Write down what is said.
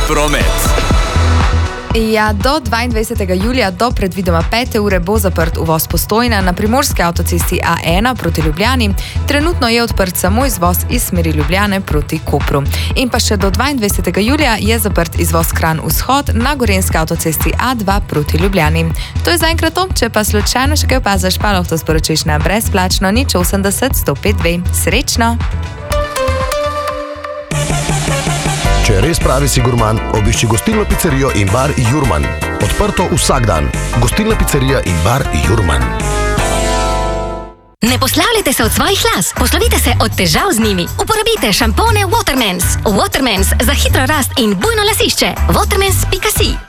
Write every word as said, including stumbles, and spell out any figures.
promet. Ja, do dvaindvajsetega julija do predvidoma pete ure bo zaprt uvoz Postojna na primorski avtocesti A ena proti Ljubljani. Trenutno je odprt samo izvoz iz smeri Ljubljane proti Kopru. In pa še do dvaindvajsetega julija je zaprt izvoz Kranj vzhod na gorenski avtocesti A dva proti Ljubljani. To je zaenkrat to, če pa slučajno še kaj opaziš, pa lahko to sporočiš na brezplačno nič osemdeset sto pet dve. Srečno! Če res pravi si gurman, obišči gostilno pizzerijo in bar Jurman. Odprto vsak dan. Gostilna pizzerija in bar Jurman. Ne poslavljajte se od svojih las, poslovite se od težav z njimi. Uporabite šampone Watermans. Watermans za hitro rast in bujno lasišče. watermans pika si